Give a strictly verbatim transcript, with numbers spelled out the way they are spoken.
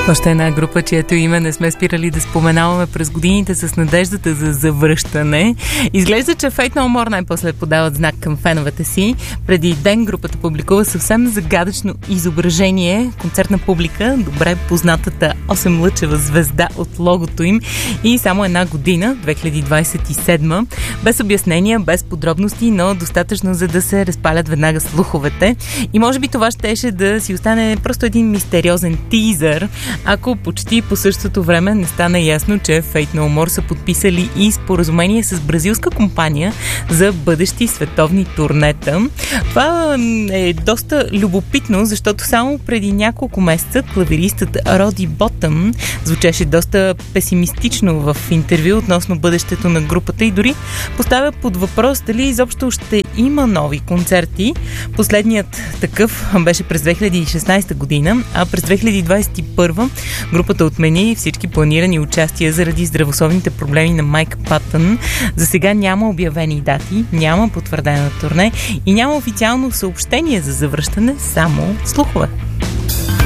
Още една група, чието име не сме спирали да споменаваме през годините с надеждата за завръщане. Изглежда, че Faith No More най-после подават знак към феновете си. Преди ден групата публикува съвсем загадъчно изображение, концертна публика, добре познатата осемлъчева звезда от логото им и само една година, две хиляди двадесет и седма, без обяснения, без подробности, но достатъчно за да се разпалят веднага слуховете. И може би това щеше да си остане просто един мистериозен тизър, ако почти по същото време не стане ясно, че Faith No More са подписали и споразумение с бразилска компания за бъдещи световни турнета. Това е доста любопитно, защото само преди няколко месеца клавиристът Роди Ботъм звучеше доста песимистично в интервю относно бъдещето на групата и дори поставя под въпрос дали изобщо ще има нови концерти. Последният такъв беше през две хиляди и шестнадесета година, а през две хиляди двадесет и първа групата отмени всички планирани участия заради здравословните проблеми на Майк Патън. За сега няма обявени дати, няма потвърдено турне и няма официално съобщение за завръщане, само слухове.